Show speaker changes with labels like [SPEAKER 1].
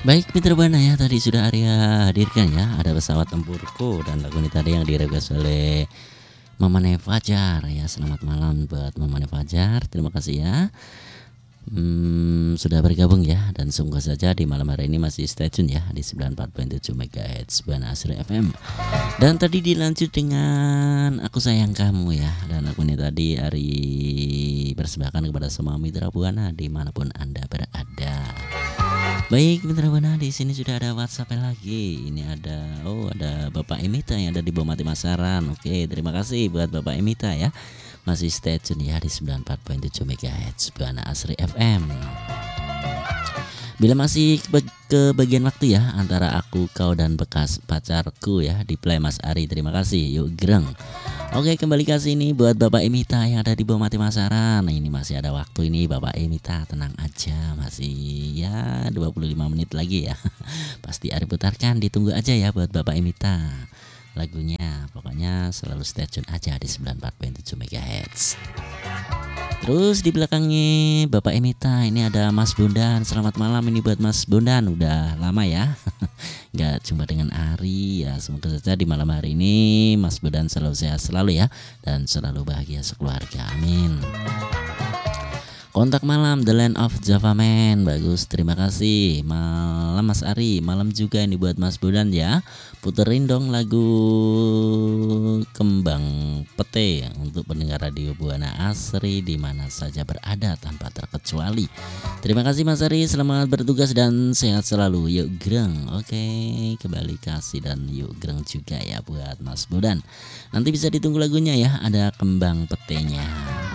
[SPEAKER 1] Baik Mitra Buana ya, tadi sudah Arya hadirkan ya, ada pesawat tempurku dan lagu ini tadi yang direquest oleh Mamane Fajar ya. Selamat malam buat Mamane Fajar, terima kasih ya. Sudah bergabung ya, dan semoga saja di malam hari ini masih stay tune ya di 94.7 MHz Buana Asri FM. Dan tadi dilanjut dengan Aku Sayang Kamu ya, dan lagu ini tadi Ari persembahkan kepada semua Mitra Buana dimanapun Anda berada. Baik Mitra Buana, di sini sudah ada WhatsApp lagi. Ini ada Bapak Emita yang ada di Bomati Masaran. Oke, terima kasih buat Bapak Emita ya. Masih stay tune ya di 94.7 MHz Buana Asri FM. Bila masih ke bagian waktu ya antara aku, kau dan bekas pacarku ya di play Mas Ari. Terima kasih. Yuk greng. Oke, kembali ke sini buat Bapak Emita yang ada di Bomati Masaran. Nah, ini masih ada waktu ini Bapak Emita, tenang aja, masih ya 25 menit lagi ya. Pasti Ari putarkan, ditunggu aja ya buat Bapak Emita lagunya. Pokoknya selalu stay tune aja di 94.7 MHz. Terus di belakangnya Bapak Emita ini ada Mas Bondan. Selamat malam ini buat Mas Bondan. Udah lama ya nggak jumpa dengan Ari ya. Semoga saja di malam hari ini Mas Bondan selalu sehat selalu ya, dan selalu bahagia sekeluarga, amin. Kontak malam The Land of Java Man, bagus, terima kasih. Malam Mas Ari, malam juga ini buat Mas Bondan ya. Puterin dong lagu Kembang Pete untuk pendengar radio Buana Asri di mana saja berada tanpa terkecuali. Terima kasih Mas Ari, selamat bertugas dan sehat selalu. Yuk greng. Oke, kembali kasih dan yuk greng juga ya buat Mas Bondan. Nanti bisa ditunggu lagunya ya, ada Kembang Petenya.